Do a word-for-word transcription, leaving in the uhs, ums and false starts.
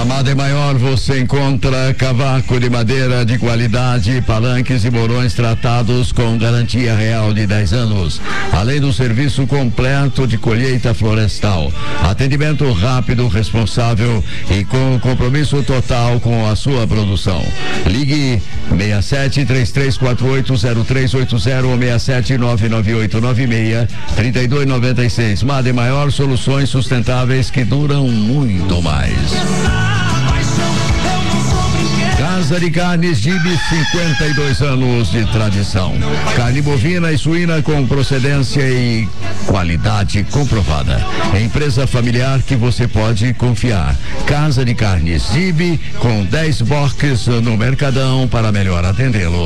Madre Maior você encontra cavaco de madeira de qualidade, palanques e morões tratados com garantia real de dez anos, além do serviço completo de colheita florestal. Atendimento rápido, responsável e com compromisso total com a sua produção. Ligue seis sete três três quatro oito zero três oito zero ou seis sete nove nove oito nove seis três dois nove seis. Madre Maior, soluções sustentáveis que duram muito mais. Casa de Carnes Gibi, cinquenta e dois anos de tradição. Carne bovina e suína com procedência e qualidade comprovada. É empresa familiar que você pode confiar. Casa de Carnes Gibi, com dez boxes no Mercadão para melhor atendê-lo.